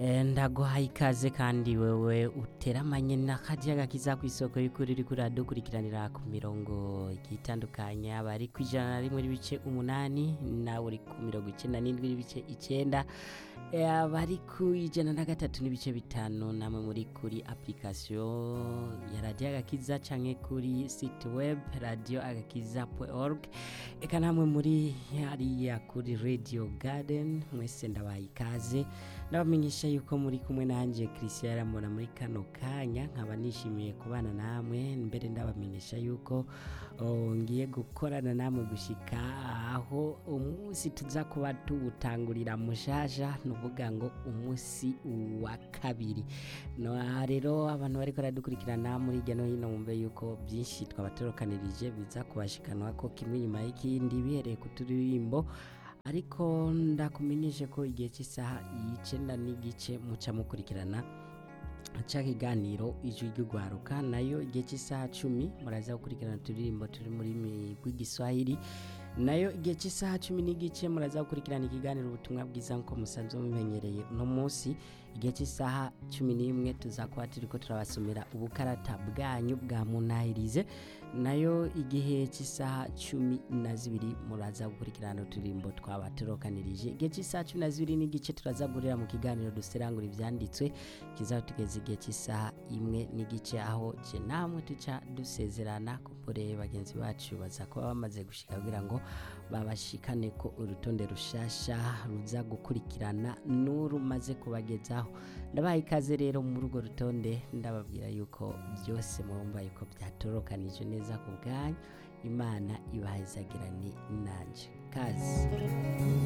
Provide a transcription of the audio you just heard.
Ndaguhaye ikaze kandi wewe uteramanye n'akajaga kiza kw'isoko y'ukuri uriko uradukurikiranira ku mirongo igiye itandukanye, abari kw'ijana na rimwe n'ibice umunani, nawe uri ku 97 n'ibice 9, abari ku 103 n'ibice 5, namwe muri kuri application ya Radio Agakiza canke kuri site web radioagakiza.org, eka namwe muri hariya kuri Radio Garden, mwese ndabaye ikaze. Ndabamenyesha yuko muri kumwe nanje Christian Ramona muri kano kanya, nkaba nishimiye kubana namwe, mbere ndabamenyesha yuko ngiye gukorana namwe gushika aho umunsi tuza kuba tuwutangurira mushasha, nuvuga ngo umunsi wa kabiri. No rero abantu bariko baradukurikirana muri hirya no hino, mumve yuko byinshi twabatorokanirije biza kubashikanwa ko kimwe nyuma y'ikindi, bihereye ku turirimbo, ariko ndakumenyeshe ko igihe cy'isaha 9 n'igice muca mukurikirana ca kiganiro ijwi ry'ugwaruka, nayo igihe cy'isaha 10 muraza gukurikirana turirimbo turi muri rw'igiswahili, nayo igihe cy'isaha 10 n'igice muraza gukurikirana ikiganiro ubutumwa bwiza nko musanzwe mumenyereye. Uno munsi igihe cy'isaha 11 tuzakuba turiko turabasomera ubukarata bwanyu bwa munahirize, nayo igihe cy'isaha 12 muraza gukurikirana uturirimbo twabatorokanirije. Igihe cy'isaha 12 n'igice turaza guhurira mu kiganiro duserangura ivyanditswe, kizatugeza igihe cy'isaha 1 n'igice, aho je namwe tuca dusezerana kumbure bagenzi bacu baza kuba bamaze gushika kugira ngo babashikane ko urutonde rushasha ruza gukurikirana n'urumaze kubagezaho. Ndabaye ikaze rero muri urwo rutonde, ndababwira yuko byose murumva yuko byatorokanije neza ku bwanyu. Imana ibahezagirane nanje kazi.